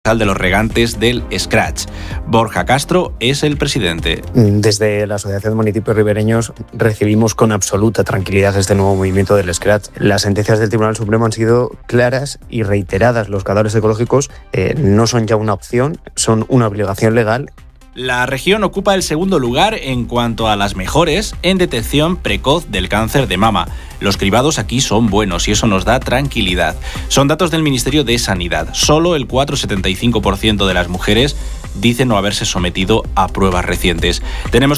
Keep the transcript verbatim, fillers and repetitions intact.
de los regantes del Scratch. Borja Castro es el presidente. Desde la Asociación de Municipios Ribereños recibimos con absoluta tranquilidad este nuevo movimiento del Scratch. Las sentencias del Tribunal Supremo han sido claras y reiteradas. Los cadáveres ecológicos eh, no son ya una opción, son una obligación legal. La región ocupa el segundo lugar en cuanto a las mejores en detección precoz del cáncer de mama. Los cribados aquí son buenos y eso nos da tranquilidad. Son datos del Ministerio de Sanidad. Solo el cuatro coma setenta y cinco por ciento de las mujeres dicen no haberse sometido a pruebas recientes. Tenemos